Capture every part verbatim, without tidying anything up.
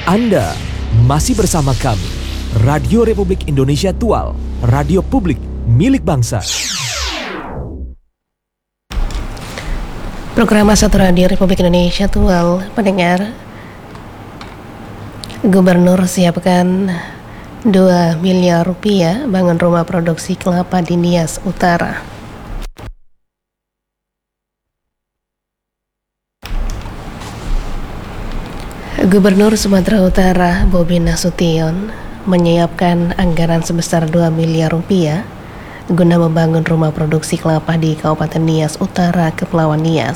Anda masih bersama kami, Radio Republik Indonesia Tual, radio publik milik bangsa. Program Satu Radio Republik Indonesia Tual, pendengar. Gubernur siapkan dua miliar rupiah bangun rumah produksi kelapa di Nias Utara. Gubernur Sumatera Utara Bobi Nasution menyiapkan anggaran sebesar dua miliar rupiah guna membangun rumah produksi kelapa di Kabupaten Nias Utara, Kepulauan Nias.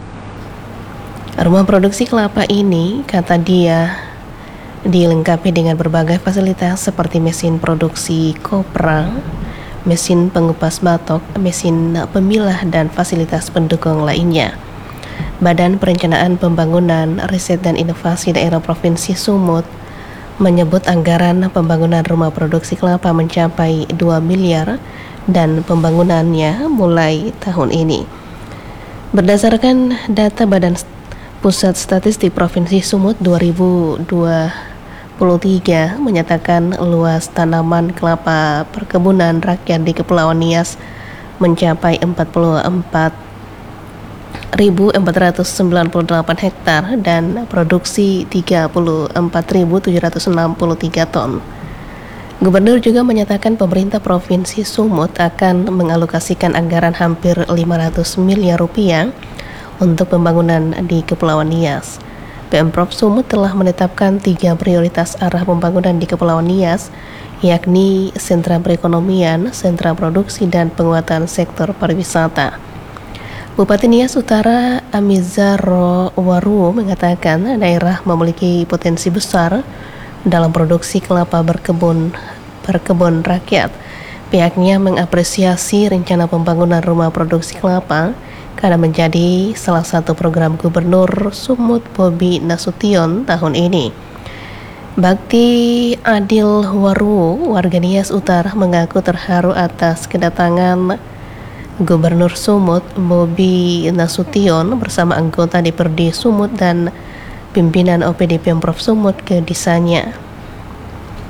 Rumah produksi kelapa ini, kata dia, dilengkapi dengan berbagai fasilitas seperti mesin produksi kopra, mesin pengupas batok, mesin pemilah, dan fasilitas pendukung lainnya. Badan Perencanaan Pembangunan, Riset dan Inovasi Daerah Provinsi Sumut menyebut anggaran pembangunan rumah produksi kelapa mencapai dua miliar dan pembangunannya mulai tahun ini. Berdasarkan data Badan Pusat Statistik Provinsi Sumut dua ribu dua puluh tiga menyatakan luas tanaman kelapa perkebunan rakyat di Kepulauan Nias mencapai empat puluh empat ribu empat ratus sembilan puluh delapan hektar dan produksi tiga puluh empat ribu tujuh ratus enam puluh tiga ton. Gubernur juga menyatakan pemerintah Provinsi Sumut akan mengalokasikan anggaran hampir lima ratus miliar rupiah untuk pembangunan di Kepulauan Nias. Pemprov Sumut telah menetapkan tiga prioritas arah pembangunan di Kepulauan Nias, yakni sentra perekonomian, sentra produksi, dan penguatan sektor pariwisata. Bupati Nias Utara Amizaro Waru mengatakan daerah memiliki potensi besar dalam produksi kelapa berkebun berkebun rakyat. Pihaknya mengapresiasi rencana pembangunan rumah produksi kelapa karena menjadi salah satu program Gubernur Sumut Bobi Nasution tahun ini. Bakti Adil Waru, warga Nias Utara, mengaku terharu atas kedatangan Gubernur Sumut Bobi Nasution bersama anggota D P R D Sumut dan pimpinan O P D Pemprov Sumut ke desanya.